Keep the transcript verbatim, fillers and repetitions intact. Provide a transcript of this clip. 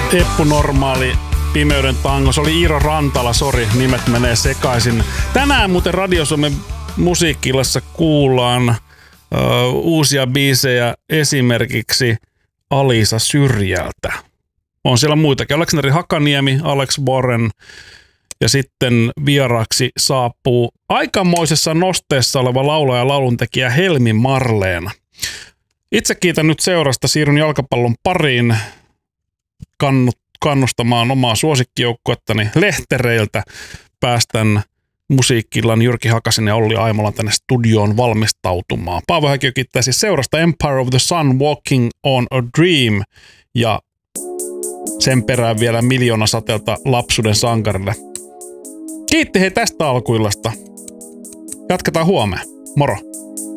Eppu Normaali, Pimeyden tango. Se oli Iiro Rantala, sori, nimet menee sekaisin. Tänään muuten Radio Suomen musiikkilassa kuullaan uh, uusia biisejä, esimerkiksi Alisa Syrjältä. On siellä muitakin. Aleksanteri Hakaniemi, Alex Warren ja sitten vieraaksi saapuu aikamoisessa nosteessa oleva laulaja ja lauluntekijä Helmi Marleena. Itse kiitän nyt seurasta, siirryn jalkapallon pariin kannut, kannustamaan omaa suosikkijoukkuettani Lehtereiltä. Päästän musiikkillan Jyrki Hakasen ja Olli Aimolan tänne studioon valmistautumaan. Paavo Häkiö kiittää siis seurasta Empire of the Sun, Walking on a Dream ja sen perään vielä Miljoona sateelta lapsuuden sankarille. Kiitti hei tästä alkuillasta. Jatketaan huomenna. Moro!